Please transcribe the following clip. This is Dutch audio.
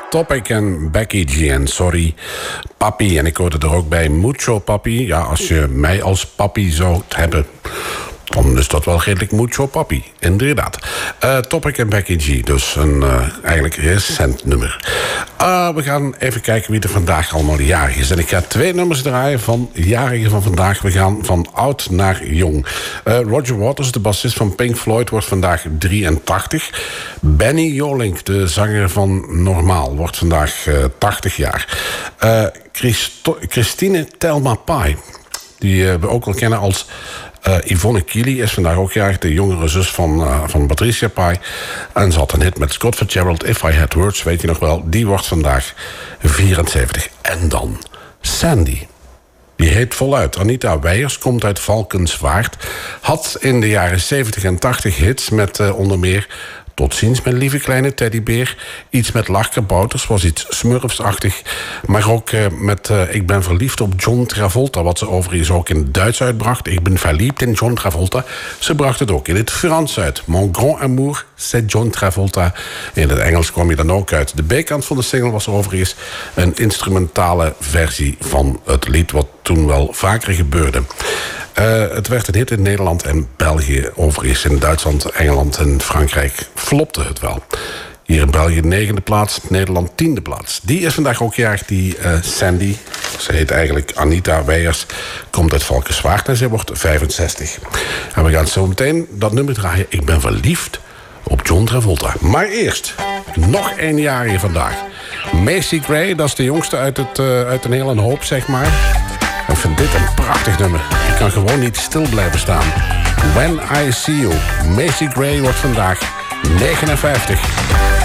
Topic en Becky G en Sorry Papi. En ik hoorde er ook bij Mucho Papi. Ja, als je mij als papi zou hebben, dan is dat wel redelijk Mucho Papi. Inderdaad. Topic en Becky G. Dus een eigenlijk recent nummer. We gaan even kijken wie er vandaag allemaal jarig is. En ik ga 2 nummers draaien van jarigen van vandaag. We gaan van oud naar jong. Roger Waters, de bassist van Pink Floyd, wordt vandaag 83. Benny Jolink, de zanger van Normaal, wordt vandaag 80 jaar. Christine Thelma Pai, die we ook wel kennen als Yvonne Keely, is vandaag ook jarig, de jongere zus van Patricia Pai. En ze had een hit met Scott Fitzgerald, If I Had Words, weet je nog wel. Die wordt vandaag 74. En dan Sandy. Die heet voluit Anita Weijers, komt uit Valkenswaard. Had in de jaren 70 en 80 hits met onder meer Tot ziens, mijn lieve kleine teddybeer. Iets met lachkabouters, was iets smurfsachtig. Maar ook met Ik ben verliefd op John Travolta, wat ze overigens ook in het Duits uitbracht. Ik ben verliefd in John Travolta. Ze bracht het ook in het Frans uit. Mon grand amour, c'est John Travolta. In het Engels kwam je dan ook uit. De B-kant van de single was overigens een instrumentale versie van het lied, wat toen wel vaker gebeurde. Het werd een hit in Nederland en België. Overigens in Duitsland, Engeland en Frankrijk flopte het wel. Hier in België 9e plaats, Nederland 10e plaats. Die is vandaag ook jarig, die Sandy. Ze heet eigenlijk Anita Weijers. Komt uit Valkenswaard en ze wordt 65. En we gaan zo meteen dat nummer draaien. Ik ben verliefd op John Travolta. Maar eerst, nog 1 jarige vandaag. Macy Gray, dat is de jongste uit een hele hoop, zeg maar. Ik vind dit een prachtig nummer. Ik kan gewoon niet stil blijven staan. When I See You. Macy Gray wordt vandaag 59.